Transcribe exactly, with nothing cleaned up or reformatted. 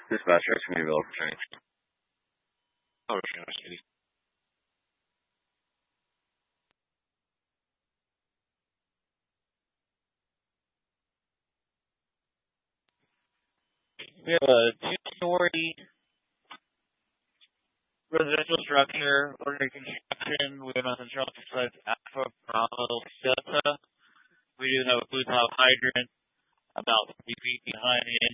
Dispatch, community developer training. Oh, City. We have a two-story residential structure under construction within a central sites Alpha Bravo Delta. We do have a blue top hydrant about three feet behind the